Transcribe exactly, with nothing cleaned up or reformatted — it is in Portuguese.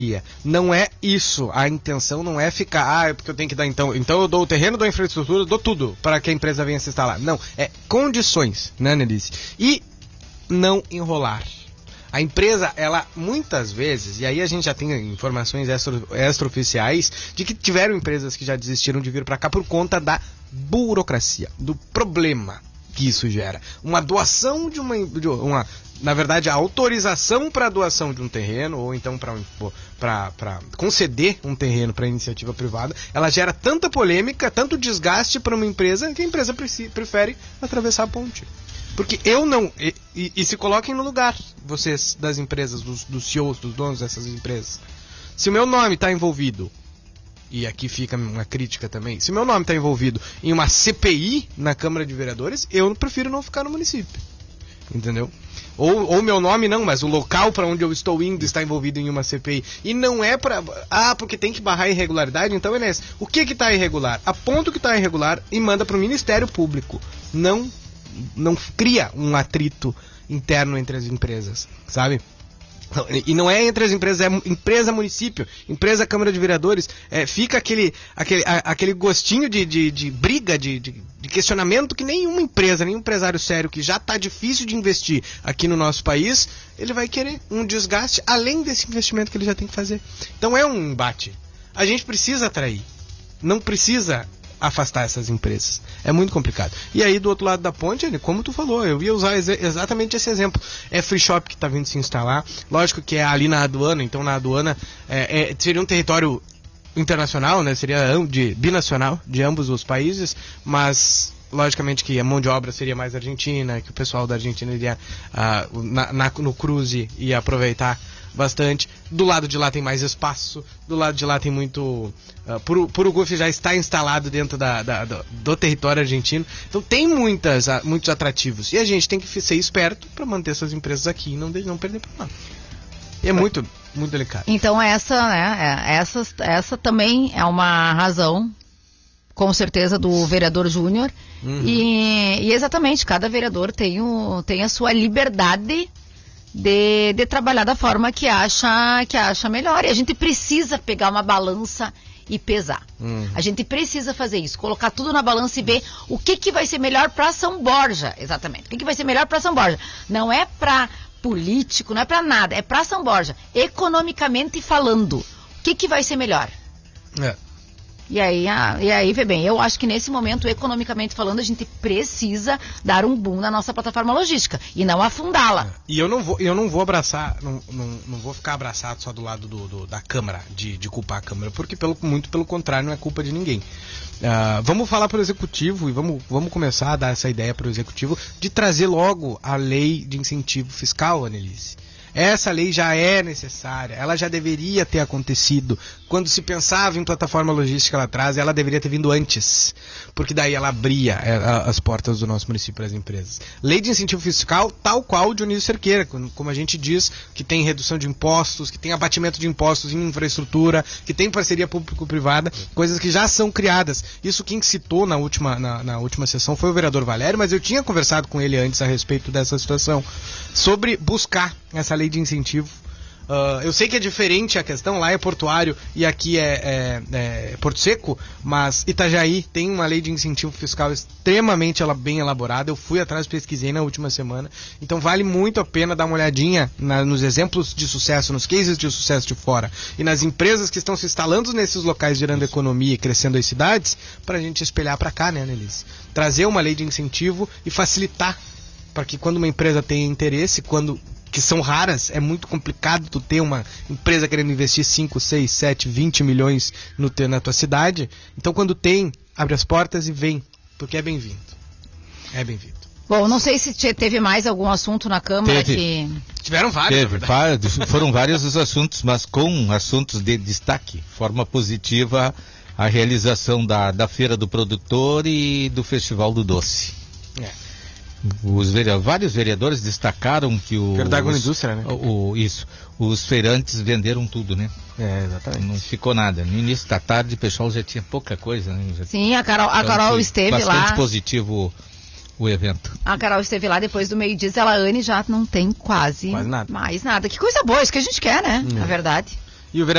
Não é isso, a intenção não é ficar, ah, é porque eu tenho que dar então, então eu dou o terreno, dou a infraestrutura, dou tudo para que a empresa venha se instalar. Não, é condições, né, Annelise? E não enrolar. A empresa, ela muitas vezes, e aí a gente já tem informações extra, extraoficiais de que tiveram empresas que já desistiram de vir para cá por conta da burocracia, do problema que isso gera. Uma doação de uma, de uma na verdade, a autorização para a doação de um terreno, ou então para conceder um terreno para iniciativa privada, ela gera tanta polêmica, tanto desgaste para uma empresa, que a empresa prefere atravessar a ponte. Porque eu não... E, e, e se coloquem no lugar, vocês, das empresas, dos, dos C E Os, dos donos dessas empresas. Se o meu nome está envolvido, e aqui fica uma crítica também, se o meu nome está envolvido em uma C P I na Câmara de Vereadores, eu prefiro não ficar no município. Entendeu? Ou o meu nome não, mas o local para onde eu estou indo está envolvido em uma C P I. E não é para... Ah, porque tem que barrar a irregularidade, então é nesse. O que que está irregular? Aponta o que está irregular e manda para o Ministério Público. Não, não cria um atrito interno entre as empresas, sabe? E não é entre as empresas, é empresa-município, empresa-câmara de vereadores, é, fica aquele, aquele, a, aquele gostinho de, de, de briga, de, de, de questionamento que nenhuma empresa, nenhum empresário sério que já está difícil de investir aqui no nosso país, ele vai querer um desgaste além desse investimento que ele já tem que fazer. Então é um embate. A gente precisa atrair, não precisa afastar essas empresas. É muito complicado. E aí, do outro lado da ponte, como tu falou, eu ia usar ex- exatamente esse exemplo. É free shop que está vindo se instalar. Lógico que é ali na aduana, então na aduana é, é, seria um território internacional, né? Seria de, binacional de ambos os países, mas logicamente que a mão de obra seria mais argentina, que o pessoal da Argentina iria uh, na, na, no cruze ia aproveitar bastante. Do lado de lá tem mais espaço, do lado de lá tem muito... Uh, Puru, Purugufe já está instalado dentro da, da, do, do território argentino, então tem muitas, uh, muitos atrativos, e a gente tem que ser esperto para manter essas empresas aqui e não, não perder para lá. E é muito, muito delicado. Então essa, né, essa, essa também é uma razão, com certeza, do vereador Júnior, uhum. e, e exatamente, cada vereador tem, o, tem a sua liberdade De, de trabalhar da forma que acha, que acha melhor. E a gente precisa pegar uma balança e pesar. Uhum. A gente precisa fazer isso, colocar tudo na balança e ver o que, que vai ser melhor para São Borja, exatamente. O que, que vai ser melhor para São Borja. Não é para político, não é para nada, é para São Borja. Economicamente falando, o que, que vai ser melhor? É. E aí, ah, e aí, vê bem, eu acho que nesse momento, economicamente falando, a gente precisa dar um boom na nossa plataforma logística e não afundá-la. E eu não vou, eu não vou abraçar, não, não, não vou ficar abraçado só do lado do, do, da Câmara, de, de culpar a Câmara, porque pelo, muito pelo contrário, não é culpa de ninguém. Uh, vamos falar para o Executivo e vamos, vamos começar a dar essa ideia para o Executivo de trazer logo a lei de incentivo fiscal, Annelise. Essa lei já é necessária, ela já deveria ter acontecido. Quando se pensava em plataforma logística lá atrás, ela deveria ter vindo antes, porque daí ela abria as portas do nosso município para as empresas. Lei de incentivo fiscal, tal qual o Dionísio Cerqueira, como a gente diz, que tem redução de impostos, que tem abatimento de impostos em infraestrutura, que tem parceria público-privada, coisas que já são criadas. Isso quem citou na última, na, na última sessão foi o vereador Valério, mas eu tinha conversado com ele antes a respeito dessa situação, sobre buscar essa lei de incentivo. Uh, eu sei que é diferente a questão, lá é portuário e aqui é, é, é Porto Seco, mas Itajaí tem uma lei de incentivo fiscal extremamente ela, bem elaborada. Eu fui atrás, pesquisei na última semana, então vale muito a pena dar uma olhadinha na, nos exemplos de sucesso, nos cases de sucesso de fora e nas empresas que estão se instalando nesses locais, gerando economia e crescendo as cidades, para a gente espelhar para cá, né, Annelise? Trazer uma lei de incentivo e facilitar para que quando uma empresa tenha interesse, quando que são raras, é muito complicado tu ter uma empresa querendo investir cinco, seis, sete, vinte milhões no teu, na tua cidade. Então quando tem, abre as portas e vem, porque é bem-vindo. É bem-vindo. Bom, não sei se teve mais algum assunto na Câmara teve. que... Tiveram vários. Teve, vários, foram vários os assuntos, mas com assuntos de destaque. Forma positiva a realização da, da Feira do Produtor e do Festival do Doce. É. Os vereadores, vários vereadores destacaram que o... Verdagon Indústria, né? O, o, isso. Os feirantes venderam tudo, né? É, exatamente. Não ficou nada. No início da tarde o pessoal já tinha pouca coisa, né? Já... Sim, a Carol, a Carol esteve bastante lá. Bastante positivo o evento. A Carol esteve lá depois do meio-dia, diz ela, Anne, já não tem quase, quase nada. mais nada. Que coisa boa, isso que a gente quer, né? Hum. Na verdade. E o vereador